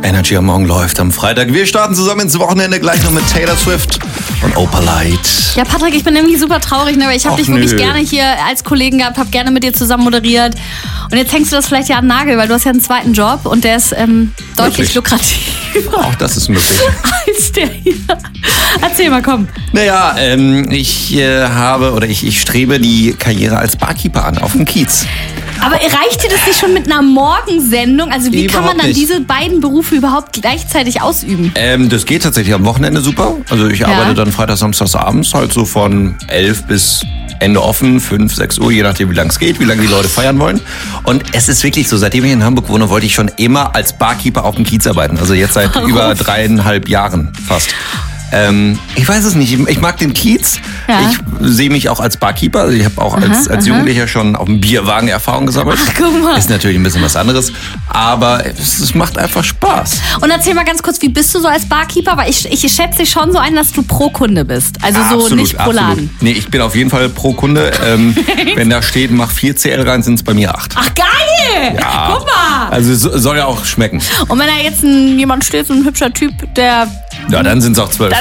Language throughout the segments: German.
Energy am Morgen läuft am Freitag. Wir starten zusammen ins Wochenende gleich noch mit Taylor Swift und Opalite. Ja, Patrick, ich bin irgendwie super traurig, ne? Weil ich habe dich wirklich gerne hier als Kollegen gehabt, habe gerne mit dir zusammen moderiert. Und jetzt hängst du das vielleicht ja an den Nagel, weil du hast ja einen zweiten Job und der ist deutlich lukrativer. Auch das ist möglich. Als der hier. Erzähl mal, komm. Naja, ich strebe die Karriere als Barkeeper an, auf dem Kiez. Aber reicht dir das nicht schon mit einer Morgensendung? Also wie kann man dann nicht. diese beiden Berufe überhaupt gleichzeitig ausüben? Das geht tatsächlich am Wochenende super. Also ich arbeite dann Freitag, Samstags abends halt so von 11 bis Ende offen, 5, 6 Uhr, je nachdem wie lange es geht, wie lange die Leute feiern wollen. Und es ist wirklich so, seitdem ich in Hamburg wohne, wollte ich schon immer als Barkeeper auf dem Kiez arbeiten. Also jetzt seit über 3,5 Jahren fast. Ich weiß es nicht. Ich mag den Kiez. Ja. Ich sehe mich auch als Barkeeper. Also ich habe auch als Jugendlicher schon auf dem Bierwagen Erfahrung gesammelt. Ach, guck mal. Ist natürlich ein bisschen was anderes. Aber es macht einfach Spaß. Und erzähl mal ganz kurz, wie bist du so als Barkeeper? Weil ich schätze dich schon so ein, dass du pro Kunde bist. Also absolut, so nicht pro Laden. Nee, ich bin auf jeden Fall pro Kunde. Wenn da steht, mach 4 CL rein, sind es bei mir 8. Ach, geil! Ja. Guck mal! Also soll ja auch schmecken. Und wenn da jetzt jemand steht, so ein hübscher Typ, der... Ja, dann sind es auch 12.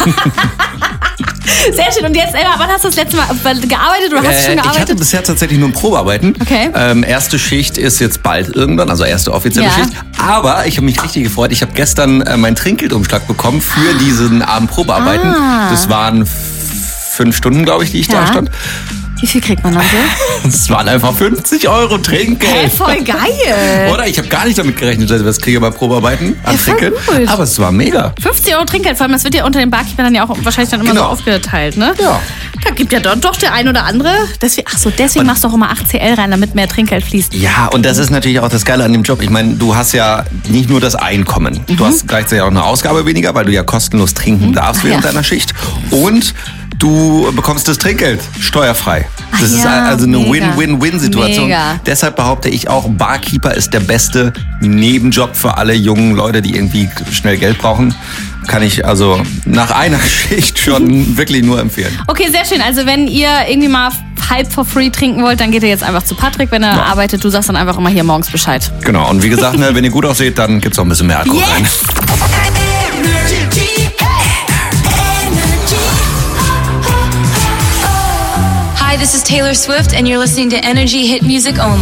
Sehr schön. Und jetzt, wann hast du das letzte Mal gearbeitet oder hast du schon gearbeitet? Ich hatte bisher tatsächlich nur ein Probearbeiten. Okay. Erste Schicht ist jetzt bald irgendwann, also erste offizielle Schicht. Aber ich habe mich richtig gefreut. Ich habe gestern meinen Trinkgeldumschlag bekommen für diesen Abend Probearbeiten. Das waren 5 Stunden, glaube ich, die ich da stand. Wie viel kriegt man dann so? Es waren einfach 50 € Trinkgeld. Hey, voll geil. Oder? Ich habe gar nicht damit gerechnet, dass ich was kriege bei Probearbeiten an Trinkgeld. Gut. Aber es war mega. 50 € Trinkgeld, vor allem das wird ja unter den Barkeepern dann ja auch wahrscheinlich dann immer so aufgeteilt, ne? Ja. Da gibt ja doch der ein oder andere. Deswegen machst du auch immer 8 CL rein, damit mehr Trinkgeld fließt. Ja, und das ist natürlich auch das Geile an dem Job. Ich meine, du hast ja nicht nur das Einkommen. Du hast gleichzeitig auch eine Ausgabe weniger, weil du ja kostenlos trinken darfst während deiner Schicht. Und du bekommst das Trinkgeld steuerfrei. Das ist also eine Win-Win-Win-Situation. Mega. Deshalb behaupte ich auch, Barkeeper ist der beste Nebenjob für alle jungen Leute, die irgendwie schnell Geld brauchen. Kann ich also nach einer Schicht schon wirklich nur empfehlen. Okay, sehr schön. Also wenn ihr irgendwie mal halb for free trinken wollt, dann geht ihr jetzt einfach zu Patrick, wenn er arbeitet. Du sagst dann einfach immer hier morgens Bescheid. Genau. Und wie gesagt, wenn ihr gut ausseht, dann gibt's auch ein bisschen mehr Alkohol rein. Hi, this is Taylor Swift, and you're listening to Energy Hit Music Only.